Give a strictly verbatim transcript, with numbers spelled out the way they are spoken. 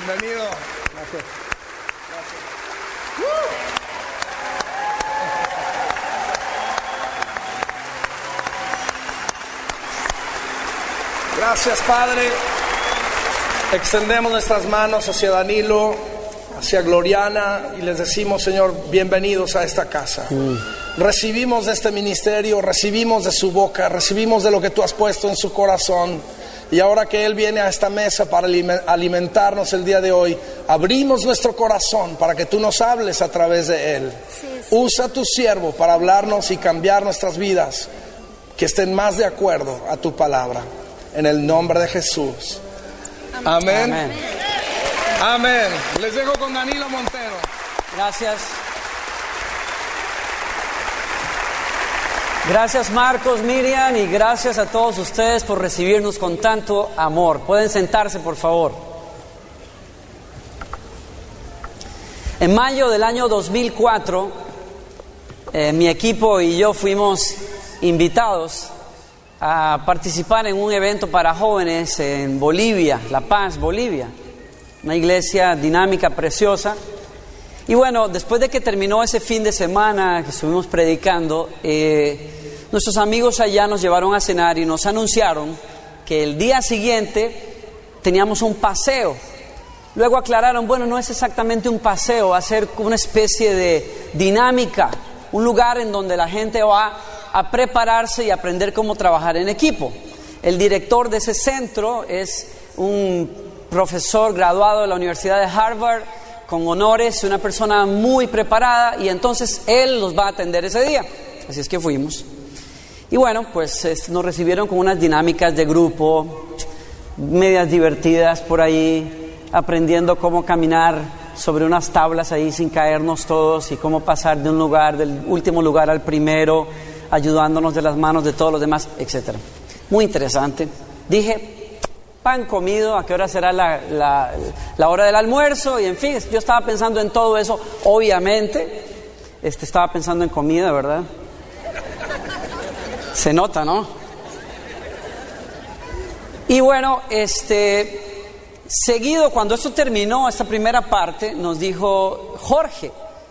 Bienvenido. Gracias. Gracias, Padre. Extendemos nuestras manos hacia Danilo, hacia Gloriana, y les decimos, Señor, bienvenidos a esta casa. Mm. Recibimos de este ministerio, recibimos de su boca, recibimos de lo que tú has puesto en su corazón. Y ahora que Él viene a esta mesa para alimentarnos el día de hoy, abrimos nuestro corazón para que tú nos hables a través de Él. Sí, sí. Usa a tu siervo para hablarnos y cambiar nuestras vidas, que estén más de acuerdo a tu palabra. En el nombre de Jesús. Amén. Amén. Amén. Les dejo con Danilo Montero. Gracias. Gracias, Marcos, Miriam, y gracias a todos ustedes por recibirnos con tanto amor. Pueden sentarse, por favor. En mayo del año dos mil cuatro, eh, mi equipo y yo fuimos invitados a participar en un evento para jóvenes en Bolivia, La Paz, Bolivia. Una iglesia dinámica, preciosa. Y bueno, después de que terminó ese fin de semana que estuvimos predicando, eh, nuestros amigos allá nos llevaron a cenar y nos anunciaron que el día siguiente teníamos un paseo. Luego aclararon, bueno, no es exactamente un paseo, va a ser una especie de dinámica, un lugar en donde la gente va a prepararse y aprender cómo trabajar en equipo. El director de ese centro es un profesor graduado de la Universidad de Harvard, con honores, una persona muy preparada, y entonces él los va a atender ese día. Así es que fuimos. Y bueno, pues es, nos recibieron con unas dinámicas de grupo, medias divertidas por ahí, aprendiendo cómo caminar sobre unas tablas ahí sin caernos todos, y cómo pasar de un lugar, del último lugar al primero, ayudándonos de las manos de todos los demás, etcétera. Muy interesante. Dije, pan comido, ¿a qué hora será la, la, la hora del almuerzo? Y en fin, yo estaba pensando en todo eso, obviamente. Este, estaba pensando en comida, ¿verdad? Se nota, ¿no? Y bueno, este, seguido, cuando esto terminó, esta primera parte, nos dijo Jorge,